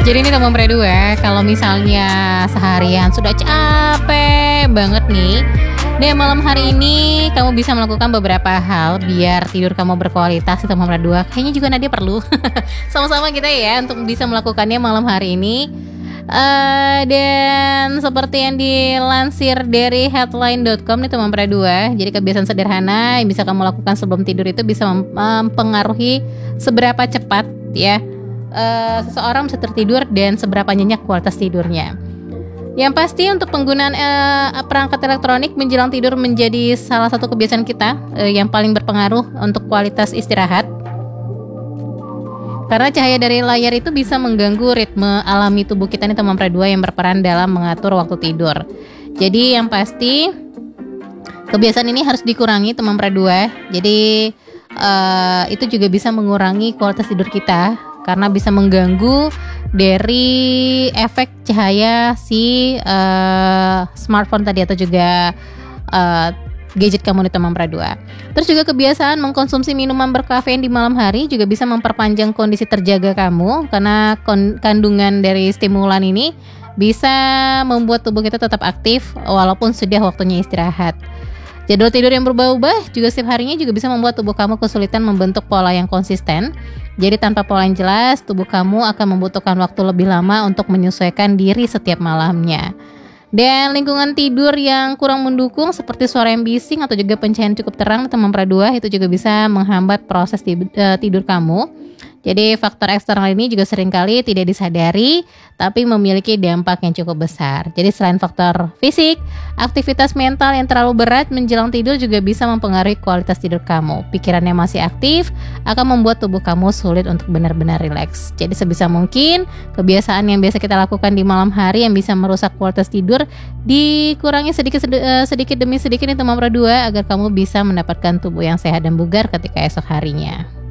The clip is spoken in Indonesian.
Jadi ini teman berdua, kalau misalnya seharian sudah capek banget nih, malam hari ini kamu bisa melakukan beberapa hal biar tidur kamu berkualitas. Teman berdua, kayaknya juga Nadia perlu sama-sama kita ya untuk bisa melakukannya malam hari ini. Dan seperti yang dilansir dari headline.com nih teman berdua, jadi kebiasaan sederhana yang bisa kamu lakukan sebelum tidur itu bisa mempengaruhi seberapa cepat ya seseorang bisa tertidur dan seberapa nyenyak kualitas tidurnya. Yang pasti untuk penggunaan perangkat elektronik menjelang tidur menjadi salah satu kebiasaan kita yang paling berpengaruh untuk kualitas istirahat. Karena cahaya dari layar itu bisa mengganggu ritme alami tubuh kita nih teman berdua yang berperan dalam mengatur waktu tidur. Jadi yang pasti kebiasaan ini harus dikurangi teman berdua. Jadi itu juga bisa mengurangi kualitas tidur kita, karena bisa mengganggu dari efek cahaya si smartphone tadi atau juga gadget kamu nih teman berdua. Terus juga kebiasaan mengkonsumsi minuman berkafein di malam hari juga bisa memperpanjang kondisi terjaga kamu, karena kandungan dari stimulan ini bisa membuat tubuh kita tetap aktif walaupun sudah waktunya istirahat. Jadwal tidur yang berubah-ubah juga setiap harinya juga bisa membuat tubuh kamu kesulitan membentuk pola yang konsisten. Jadi tanpa pola yang jelas, tubuh kamu akan membutuhkan waktu lebih lama untuk menyesuaikan diri setiap malamnya. Dan lingkungan tidur yang kurang mendukung seperti suara yang bising atau juga pencahayaan cukup terang teman berdua itu juga bisa menghambat proses tidur kamu. Jadi faktor eksternal ini juga seringkali tidak disadari tapi memiliki dampak yang cukup besar. Jadi selain faktor fisik, aktivitas mental yang terlalu berat menjelang tidur juga bisa mempengaruhi kualitas tidur kamu. Pikirannya masih aktif akan membuat tubuh kamu sulit untuk benar-benar rileks. Jadi sebisa mungkin kebiasaan yang biasa kita lakukan di malam hari yang bisa merusak kualitas tidur dikurangi sedikit demi sedikit nih teman berdua, agar kamu bisa mendapatkan tubuh yang sehat dan bugar ketika esok harinya.